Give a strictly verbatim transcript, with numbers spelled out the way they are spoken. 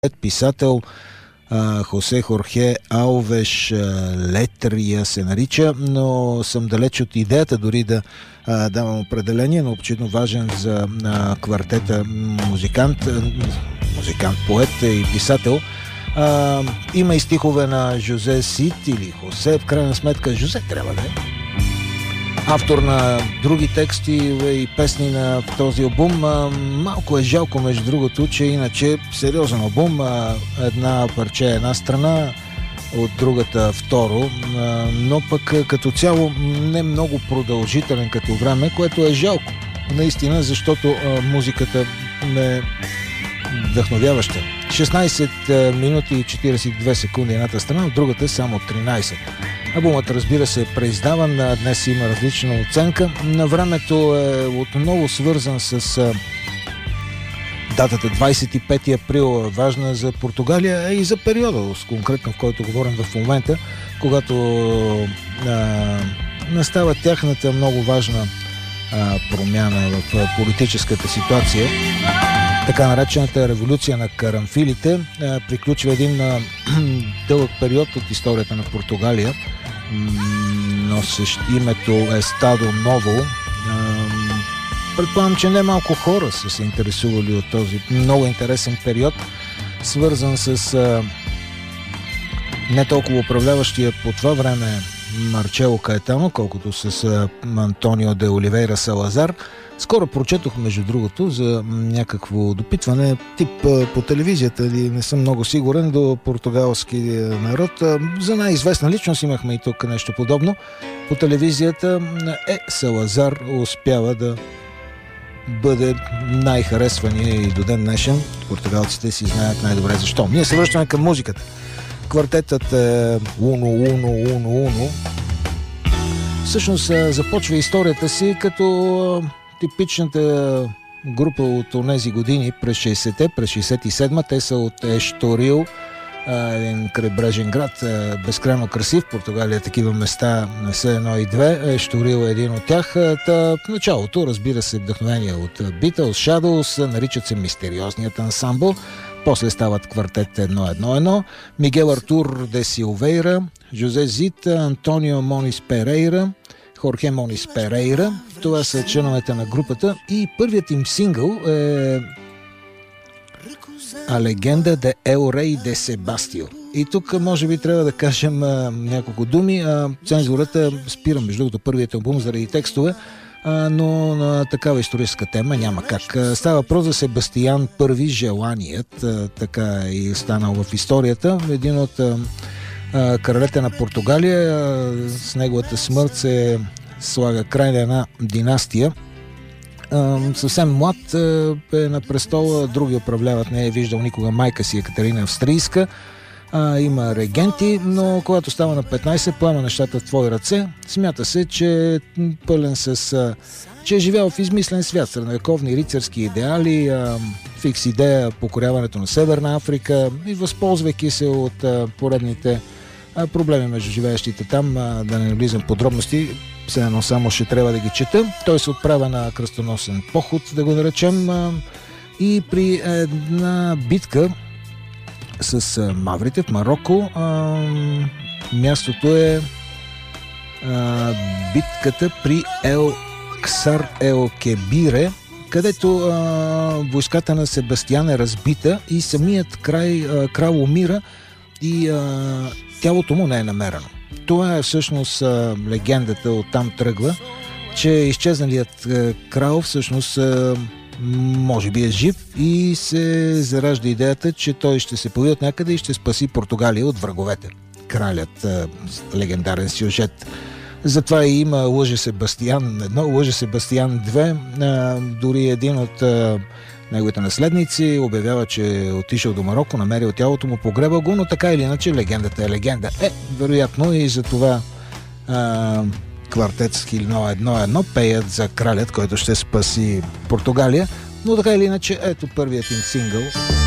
писател а, Хосе Хорхе Алвеш Летрия се нарича, но съм далеч от идеята дори да а, давам определение, но очевидно важен за а, квартета музикант, музикант, поет и писател. А, има и стихове на Жозе Сит или Хосе, в крайна сметка Жозе трябва да е автор на други тексти и песни на този албум. Малко е жалко, между другото, че иначе сериозен албум. Една парче е една страна, от другата второ, но пък като цяло не много продължителен като време, което е жалко. Наистина, защото музиката е вдъхновяваща. шестнайсет минути и четирийсет и две секунди едната страна, от другата само тринайсет. Албумът, разбира се, е преиздаван, днес има различна оценка. На времето е отново свързан с датата двайсет и пети април, важна за Португалия и за периода, конкретно в който говорим в момента, когато а, настава тяхната много важна а, промяна в политическата ситуация. Така наречената революция на карамфилите а, приключва един а, дълъг период от историята на Португалия. Носещ името е Стадо Ново. Предполагам, че не малко хора са се интересували от този много интересен период, свързан с а, не толкова управляващия по това време Марчело Каетано, колкото с а, Антонио де Оливейра Салазар. Скоро прочетох, между другото, за някакво допитване тип по телевизията, или не съм много сигурен, до португалски народ. За най-известна личност имахме и тук нещо подобно. По телевизията е Салазар успява да бъде най-харесвания и до ден днешен. Португалците си знаят най-добре защо. Ние се връщаме към музиката. Квартетът е Уно, Уно, Уно, Уно. Всъщност започва историята си като типичната група от онези години през шейсетте, през шейсет и седма. Те са от Ешторил, един крайбрежен град, безкрайно красив. Португалия такива места не са едно и две. Ешторил е един от тях. Та, в началото, разбира се, вдъхновение от Beatles, Shadows, наричат се Мистериозният ансамбъл. После стават квартет едно едно едно. Мигел Артур де Силвейра, Жозе Зит, Антонио Монис Перейра, Хорхе Монис Перейра. Това са членовете на групата и първият им сингъл е А легенда де Ел Рей де Себастио. И тук може би трябва да кажем а, няколко думи. А, цензурата спира, между другото, първият албум заради текстове, а, но на такава историческа тема няма как. А, става въпрос за Себастиян Първи, желаният, а, така и станал в историята. Един от а, а, кралете на Португалия. А, с неговата смърт се слага край на една династия. Uh, съвсем млад uh, е на престола, други управляват, не е виждал никога майка си Екатерина Австрийска, uh, има регенти, но когато става на петнайсет, поема нещата в твои ръце. Смята се, че е пълен с... Uh, че е живял в измислен свят, средновековни рицарски идеали, uh, фикс идея покоряването на Северна Африка и възползвайки се от uh, поредните uh, проблеми между живеещите там, uh, да не влизам в подробности, все едно само ще трябва да ги чета. Той се отправя на кръстоносен поход, да го наречем, и при една битка с маврите в Марокко, мястото е битката при Ел Ксар Ел Кебире, където войската на Себастиян е разбита и самият край, крал умира и тялото му не е намерено. Това е всъщност а, легендата, оттам тръгва, че изчезналият а, крал всъщност а, може би е жив и се заражда идеята, че той ще се появи от някъде и ще спаси Португалия от враговете. Кралят, а, легендарен сюжет. Затова и има Лъже Себастиян едно, Лъже Себастиян две, а, дори един от а, неговите наследници обявява, че е отишъл до Марокко, намерил тялото му, погреба го, но така или иначе легендата е легенда. Е, вероятно и за това а, квартет с едно едно едно пеят за кралят, който ще спаси Португалия, но така или иначе ето първият им сингъл.